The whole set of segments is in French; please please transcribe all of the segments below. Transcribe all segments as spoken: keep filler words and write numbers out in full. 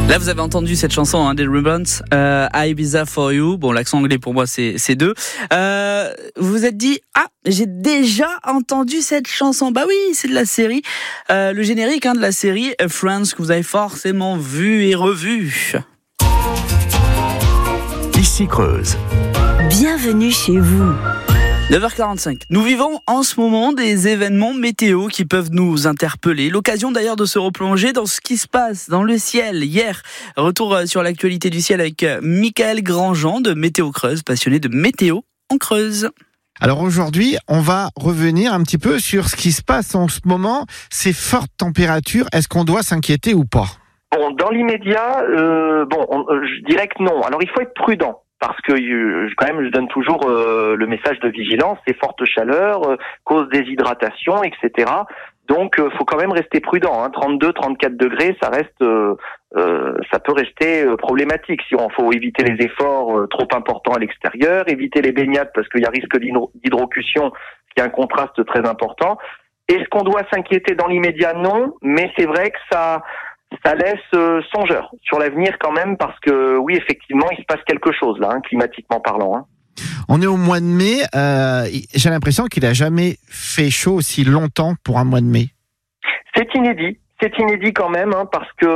Là, vous avez entendu cette chanson hein, des Ribbons, euh, Ibiza for You. Bon, l'accent anglais pour moi, c'est, c'est deux. Euh, vous vous êtes dit, ah, j'ai déjà entendu cette chanson. Bah oui, c'est de la série, euh, le générique hein, de la série Friends que vous avez forcément vu et revu. Ici Creuse. Bienvenue chez vous. neuf heures quarante-cinq. Nous vivons en ce moment des événements météo qui peuvent nous interpeller. L'occasion d'ailleurs de se replonger dans ce qui se passe dans le ciel. Hier, retour sur l'actualité du ciel avec Michael Grandjean de Météo Creuse, passionné de météo en Creuse. Alors aujourd'hui, on va revenir un petit peu sur ce qui se passe en ce moment. Ces fortes températures, est-ce qu'on doit s'inquiéter ou pas ? Bon, dans l'immédiat, euh, bon, on, je dirais que non. Alors il faut être prudent. Parce que euh, quand même, je donne toujours euh, le message de vigilance, ces fortes chaleurs euh, causent déshydratation, et cetera. Donc, euh, faut quand même rester prudent. Hein. trente-deux, trente-quatre degrés, ça reste, euh, euh, ça peut rester euh, problématique. Si on faut éviter les efforts euh, trop importants à l'extérieur, éviter les baignades parce qu'il y a risque d'hydro- d'hydrocution, qui a un contraste très important. Est-ce qu'on doit s'inquiéter dans l'immédiat ? Non, mais c'est vrai que ça. Ça laisse euh, songeur sur l'avenir quand même, parce que oui, effectivement, il se passe quelque chose là, hein, climatiquement parlant. Hein. On est au mois de mai, euh, j'ai l'impression qu'il n'a jamais fait chaud aussi longtemps pour un mois de mai. C'est inédit, c'est inédit quand même, hein, parce que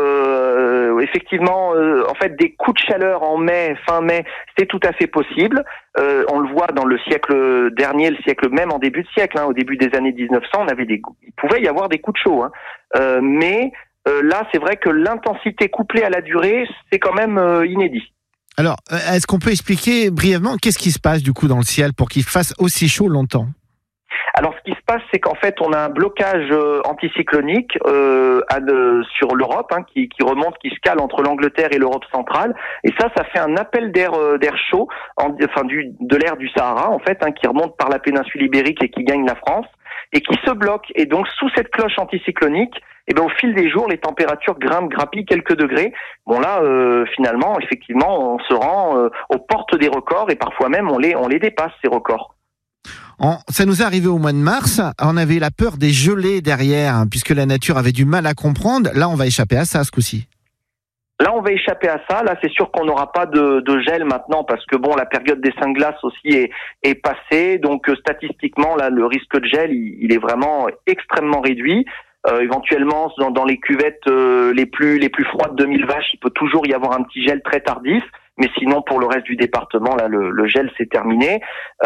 euh, effectivement, euh, en fait, des coups de chaleur en mai, fin mai, c'est tout à fait possible. Euh, on le voit dans le siècle dernier, le siècle même en début de siècle, hein, au début des années dix-neuf cents, on avait des, il pouvait y avoir des coups de chaud, hein, euh, mais Euh, là, c'est vrai que l'intensité couplée à la durée, c'est quand même euh, inédit. Alors, est-ce qu'on peut expliquer brièvement qu'est-ce qui se passe du coup dans le ciel pour qu'il fasse aussi chaud longtemps ? Alors, ce qui se passe, c'est qu'en fait, on a un blocage euh, anticyclonique euh, à de, sur l'Europe, hein, qui, qui remonte, qui se cale entre l'Angleterre et l'Europe centrale. Et ça, ça fait un appel d'air, euh, d'air chaud, en, enfin du, de l'air du Sahara, en fait, hein, qui remonte par la péninsule ibérique et qui gagne la France, et qui se bloque. Et donc, sous cette cloche anticyclonique, eh ben, au fil des jours, les températures grimpent, grappillent quelques degrés. Bon là, euh, finalement, effectivement, on se rend euh, aux portes des records et parfois même on les, on les dépasse, ces records. On, ça nous est arrivé au mois de mars, on avait la peur des gelées derrière, hein, puisque la nature avait du mal à comprendre. Là, on va échapper à ça ce coup-ci. Là, on va échapper à ça. Là, c'est sûr qu'on n'aura pas de, de gel maintenant parce que bon, la période des cinq glaces aussi est, est passée. Donc, euh, statistiquement, là, le risque de gel, il, il est vraiment extrêmement réduit. Euh, éventuellement, dans, dans les cuvettes euh, les plus les plus froides de mille vaches, il peut toujours y avoir un petit gel très tardif. Mais sinon, pour le reste du département, là, le, le gel, c'est terminé.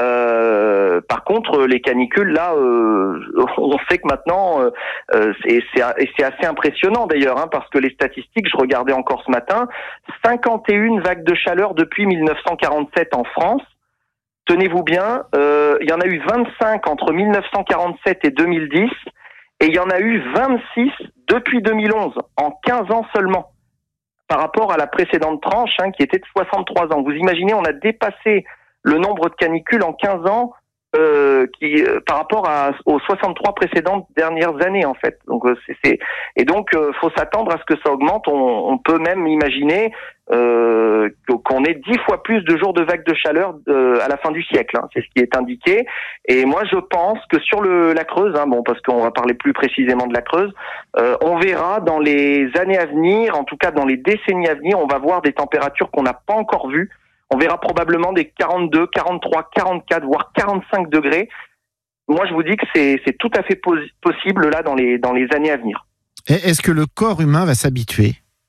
Euh, par contre, les canicules, là, euh, on sait que maintenant, euh, c'est, c'est, c'est assez impressionnant d'ailleurs, hein, parce que les statistiques, je regardais encore ce matin, cinquante et une vagues de chaleur depuis mille neuf cent quarante-sept en France. Tenez-vous bien, euh, il y en a eu vingt-cinq entre mille neuf cent quarante-sept et deux mille dix, et il y en a eu vingt-six depuis deux mille onze, en quinze ans seulement. Par rapport à la précédente tranche, hein, qui était de soixante-trois ans. Vous imaginez, on a dépassé le nombre de canicules en quinze ans euh, qui, euh, par rapport à, aux soixante-trois précédentes dernières années, en fait. Donc, euh, c'est, c'est, et donc, euh, faut s'attendre à ce que ça augmente. On, on peut même imaginer euh, qu'on ait dix fois plus de jours de vagues de chaleur euh, à la fin du siècle. Hein. C'est ce qui est indiqué. Et moi, je pense que sur le, la Creuse, hein, bon, parce qu'on va parler plus précisément de la Creuse, euh, on verra dans les années à venir, en tout cas dans les décennies à venir, on va voir des températures qu'on n'a pas encore vues. On verra probablement des quarante-deux, quarante-trois, quarante-quatre, voire quarante-cinq degrés. Moi, je vous dis que c'est, c'est tout à fait pos- possible là dans les, dans les années à venir. Et est-ce que le corps humain va s'habituer ?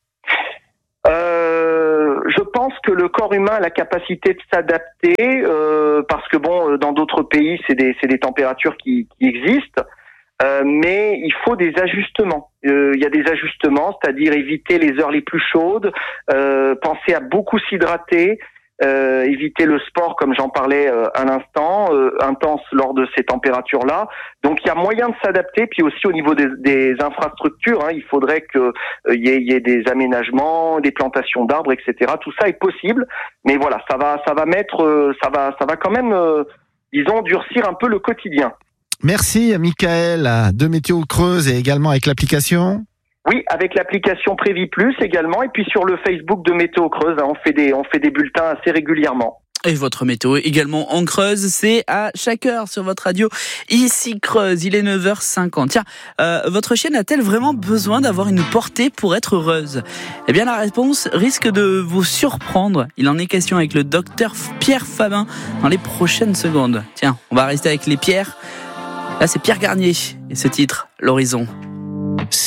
Euh, je pense que le corps humain a la capacité de s'adapter euh, parce que bon, dans d'autres pays, c'est des, c'est des températures qui, qui existent. Euh, mais il faut des ajustements. Euh, il y a des ajustements, c'est-à-dire éviter les heures les plus chaudes, euh, penser à beaucoup s'hydrater, euh, éviter le sport, comme j'en parlais euh, à l'instant, euh, intense lors de ces températures-là. Donc il y a moyen de s'adapter, puis aussi au niveau des, des infrastructures, hein, il faudrait que euh, y ait, y ait des aménagements, des plantations d'arbres, et cetera. Tout ça est possible, mais voilà, ça va, ça va mettre, euh, ça va, ça va quand même, euh, disons, durcir un peu le quotidien. Merci Michael de Météo Creuse et également avec l'application. Oui, avec l'application Prévis Plus également, et puis sur le Facebook de Météo Creuse, hein, on fait des, on fait des bulletins assez régulièrement. Et votre météo également en Creuse, c'est à chaque heure sur votre radio. Ici Creuse, il est neuf heures cinquante. Tiens, euh, votre chienne a-t-elle vraiment besoin d'avoir une portée pour être heureuse ? Eh bien la réponse risque de vous surprendre. Il en est question avec le docteur Pierre Fabin dans les prochaines secondes. Tiens, on va rester avec les Pierres. Là c'est Pierre Garnier et ce titre, L'Horizon.